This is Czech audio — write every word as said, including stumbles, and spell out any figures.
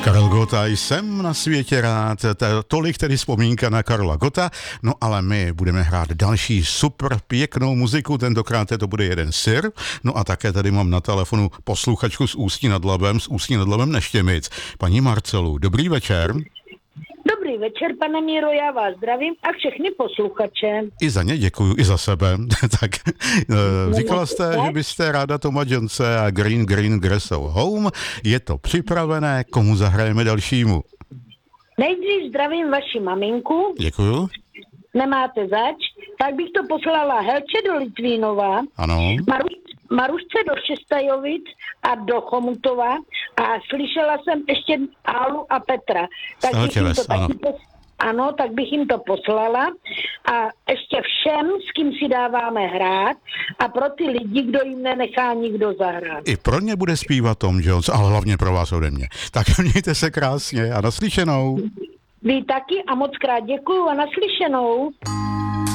Karel Gota, jsem na světě rád, tolik tedy vzpomínka na Karla Gota, no ale my budeme hrát další super pěknou muziku, tentokrát to bude jeden sir, no a také tady mám na telefonu posluchačku z Ústí nad Labem, z Ústí nad Labem Neštěmic, paní Marcelu, dobrý večer. Dobrý večer, pane Míro, já vás zdravím a všechny posluchače. I za ně děkuju, i za sebe. Tak říkala jste, že byste ráda Toma Jonese a Green Green Grass Home. Je to připravené, komu zahrajeme dalšímu? Nejdřív zdravím vaši maminku. Děkuju. Nemáte zač. Tak bych to poslala Helče do Litvínova. Ano. Maruš, Marušce do Šestajovic a do Chomutova. A slyšela jsem ještě Álu a Petra. Tak bych jim to taky pos... Ano, tak bych jim to poslala. A ještě všem, s kým si dáváme hrát. A pro ty lidi, kdo jim nenechá nikdo zahrát. I pro ně bude zpívat Tom Jones, ale hlavně pro vás ode mě. Tak mějte se krásně a naslyšenou. Vy taky a moc krát děkuju a naslyšenou.